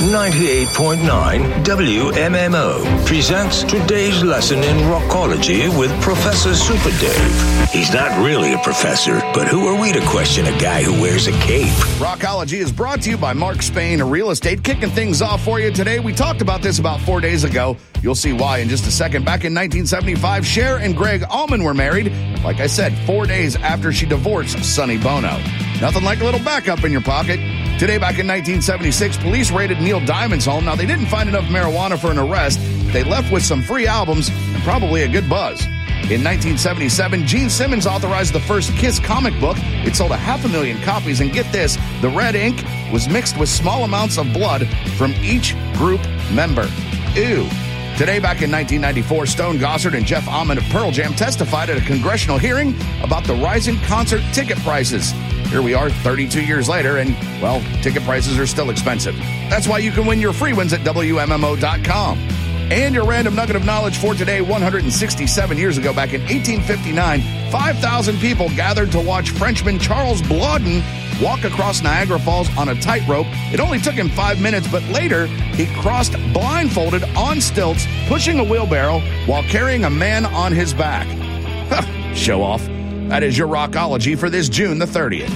98.9 WMMO presents today's lesson in rockology with Professor Super Dave. He's not really a professor, but who are we to question a guy who wears a cape? Rockology is brought to you by Mark Spain Real Estate. Kicking things off for you today. We talked about this about 4 days ago. You'll see why in just a second. Back in 1975, Cher and Greg Allman were married. Like I said, 4 days after she divorced Sonny Bono. Nothing like a little backup in your pocket. Today, back in 1976, police raided Neil Diamond's home. Now, they didn't find enough marijuana for an arrest. They left with some free albums and probably a good buzz. In 1977, Gene Simmons authorized the first Kiss comic book. It sold 500,000 copies, and get this, the red ink was mixed with small amounts of blood from each group member. Ew. Today, back in 1994, Stone Gossard and Jeff Ament of Pearl Jam testified at a congressional hearing about the rising concert ticket prices. Here we are 32 years later, and, well, ticket prices are still expensive. That's why you can win your free ones at WMMO.com. And your random nugget of knowledge for today, 167 years ago, back in 1859, 5,000 people gathered to watch Frenchman Charles Blondin walk across Niagara Falls on a tightrope. It only took him 5 minutes, but later he crossed blindfolded on stilts, pushing a wheelbarrow while carrying a man on his back. Show off. That is your Rockology for this June the 30th.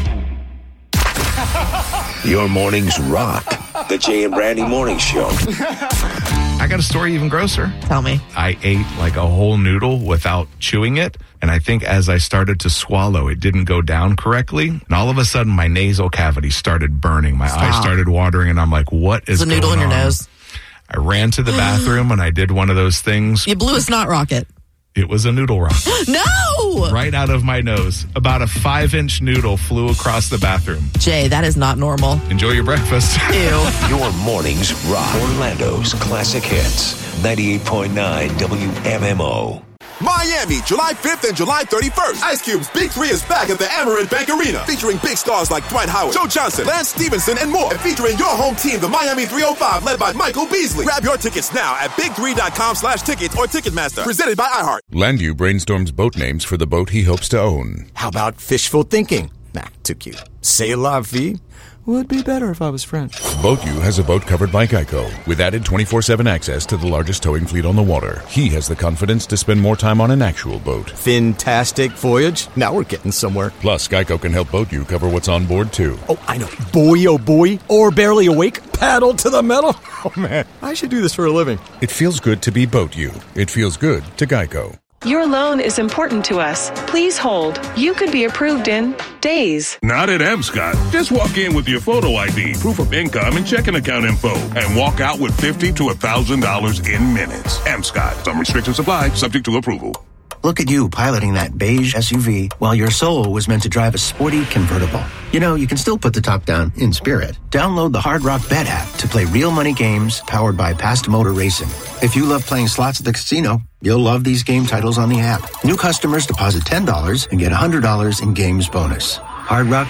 Your mornings rock. The Jay and Brandy Morning Show. I got a story even grosser. Tell me. I ate like a whole noodle without chewing it. And I think as I started to swallow, it didn't go down correctly. And all of a sudden, my nasal cavity started burning. My eyes started watering. And I'm like, what is going on? There's a noodle in your nose. I ran to the bathroom and I did one of those things. You blew a snot rocket. It was a noodle rock. No! Right out of my nose. About a 5-inch noodle flew across the bathroom. Jay, that is not normal. Enjoy your breakfast. Ew. Your mornings rock. Orlando's classic hits. 98.9 WMMO. Miami, July 5th and July 31st. Ice Cube's Big 3 is back at the Amerant Bank Arena, featuring big stars like Dwight Howard, Joe Johnson, Lance Stevenson, and more. And featuring your home team, the Miami 305, led by Michael Beasley. Grab your tickets now at big3.com/tickets or Ticketmaster. Presented by iHeart. Landu brainstorms boat names for the boat he hopes to own. How about Fishful Thinking? Nah, too cute. C'est la vie? Would be better if I was French. BoatU has a boat covered by Geico, with added 24/7 access to the largest towing fleet on the water. He has the confidence to spend more time on an actual boat. Fantastic voyage. Now we're getting somewhere. Plus, Geico can help BoatU cover what's on board, too. Oh, I know. Boy, oh boy. Or barely awake. Paddle to the metal. Oh, man. I should do this for a living. It feels good to be BoatU. It feels good to Geico. Your loan is important to us. Please hold. You could be approved in days. Not at MScott. Just walk in with your photo ID, proof of income, and checking account info, and walk out with $50 to $1,000 in minutes. MScott. Some restrictions apply, subject to approval. Look at you piloting that beige SUV while your soul was meant to drive a sporty convertible. You know, you can still put the top down in spirit. Download the Hard Rock Bet app to play real money games powered by Past Motor Racing. If you love playing slots at the casino, you'll love these game titles on the app. New customers deposit $10 and get $100 in games bonus. Hard Rock